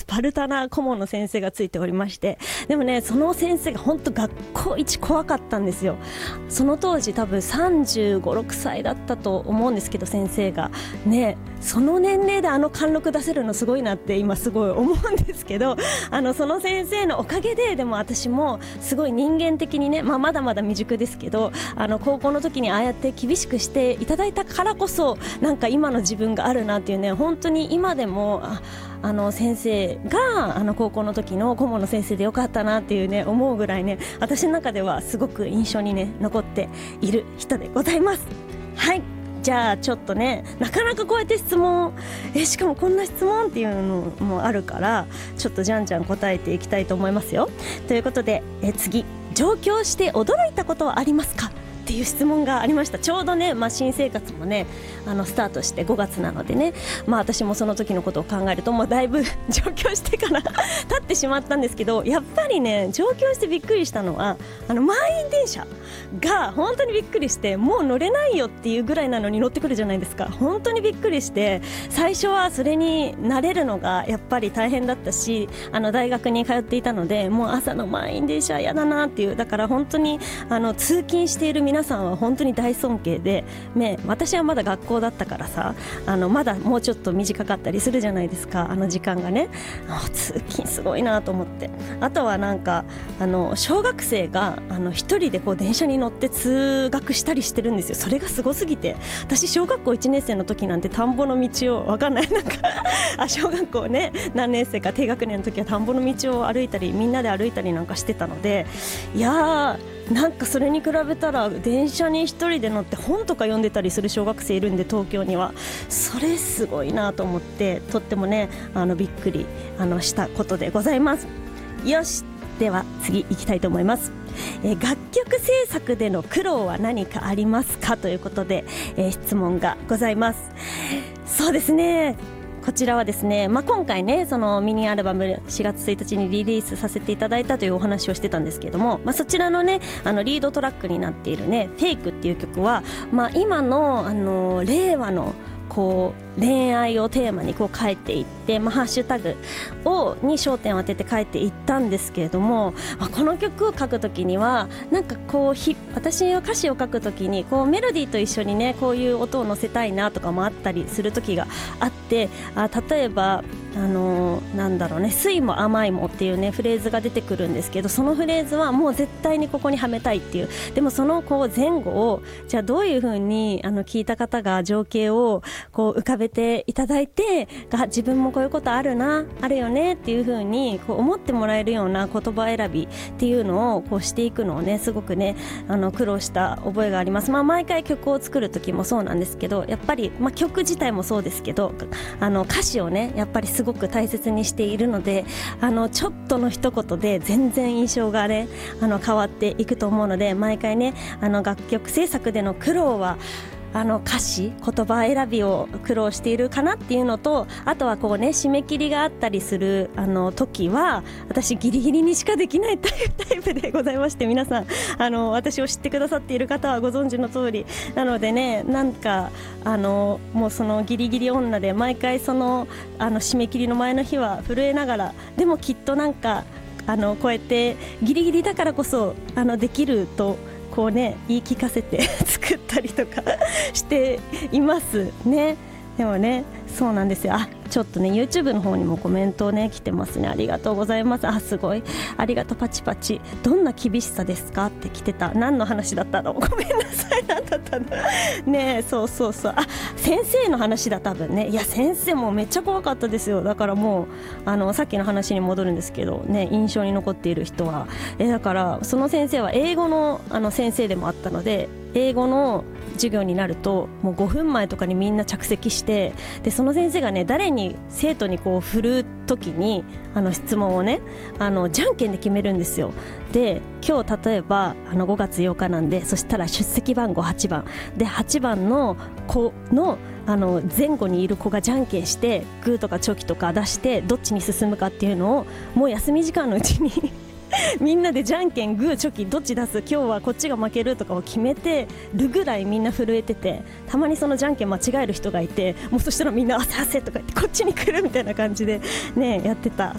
パルタな顧問の先生がついておりまして、でもねその先生が本当学校一怖かったんですよ。その当時多分35、6歳だったと思うんですけど、先生がねその年齢で貫禄出せるのすごいなって今すごい思うんですけど、その先生のおかげででも私もすごい人間的にね、まだまだ未熟ですけど高校の時にああやって厳しくしていただいたからこそなんか今の自分があるなっていうね、本当に今でも先生が高校の時の顧問の先生でよかったなっていうね思うぐらいね、私の中ではすごく印象にね残っている人でございます。はい、じゃあちょっとねなかなかこうやって質問しかもこんな質問っていうのもあるから、ちょっとじゃんじゃん答えていきたいと思いますよ。ということで次、上京して驚いたことはありますかっていう質問がありました。ちょうどね、新生活もねスタートして5月なのでね、私もその時のことを考えるともうだいぶ上京してから経ってしまったんですけど、やっぱりね上京してびっくりしたのは満員電車が本当にびっくりして、もう乗れないよっていうぐらいなのに乗ってくるじゃないですか。本当にびっくりして、最初はそれに慣れるのがやっぱり大変だったし、大学に通っていたのでもう朝の満員電車やだなっていう、だから本当に通勤している皆さんは本当に大尊敬で、私はまだ学校だったからさまだもうちょっと短かったりするじゃないですか、時間がね。通勤すごいなと思って、あとはなんか小学生が一人でこう電車に乗って通学したりしてるんですよ。それがすごすぎて、私小学校1年生の時なんて田んぼの道を分かんないなんか小学校ね何年生か低学年の時は田んぼの道を歩いたりみんなで歩いたりなんかしてたので、いやーなんかそれに比べたら電車に一人で乗って本とか読んでたりする小学生いるんで、東京にはそれすごいなと思って、とってもねびっくりしたことでございます。よし、では次行きたいと思います。楽曲制作での苦労は何かありますかということで、質問がございます。そうですね、こちらはですね、今回ねそのミニアルバム4月1日にリリースさせていただいたというお話をしてたんですけども、そちらのねリードトラックになっているねフェイクっていう曲は、今の令和のこう恋愛をテーマにこう書いていって、ハッシュタグに焦点を当てて書いていったんですけれども、この曲を書くときにはなんかこう私の歌詞を書くときにこうメロディーと一緒にねこういう音を乗せたいなとかもあったりするときがあって、例えばなんだろうね、酸も甘いもっていうねフレーズが出てくるんですけど、そのフレーズはもう絶対にここにはめたいっていう、でもそのこう前後をじゃあどういう風に聞いた方が情景をこう浮かべていただいて、自分もこういうことあるよねっていう風にこう思ってもらえるような言葉選びっていうのをこうしていくのをねすごくね苦労した覚えがあります。毎回曲を作る時もそうなんですけど、やっぱり、曲自体もそうですけど歌詞をねやっぱりすごく大切にしているので、ちょっとの一言で全然印象がね変わっていくと思うので、毎回ね楽曲制作での苦労は歌詞言葉選びを苦労しているかなっていうのと、あとはこうね締め切りがあったりする時は私ギリギリにしかできないタイプでございまして、皆さん私を知ってくださっている方はご存知の通りなのでね、なんかもうそのギリギリ女で毎回その締め切りの前の日は震えながら、でもきっとなんかこうやってギリギリだからこそできるとこうね言い聞かせて作ったりとかしていますね。でもねそうなんですよ。ちょっとね YouTube の方にもコメントね来てますね。ありがとうございます。すごいありがとう。パチパチどんな厳しさですかって来てた。何の話だったの、ごめんなさい。何だったのね。そう先生の話だ多分ね。いや先生もめっちゃ怖かったですよ。だからもうさっきの話に戻るんですけどね、印象に残っている人はだからその先生は英語の先生でもあったので、英語の授業になるともう5分前とかにみんな着席して、でその先生がね生徒にこう振る時に質問をねじゃんけんで決めるんですよ。で今日例えば5月8日なんで、そしたら出席番号8番で8番の子の前後にいる子がじゃんけんしてグーとかチョキとか出してどっちに進むかっていうのをもう休み時間のうちにみんなでじゃんけんグーチョキどっち出す、今日はこっちが負けるとかを決めてるぐらいみんな震えてて、たまにそのじゃんけん間違える人がいて、もうそしたらみんな汗とか言ってこっちに来るみたいな感じでねやってた。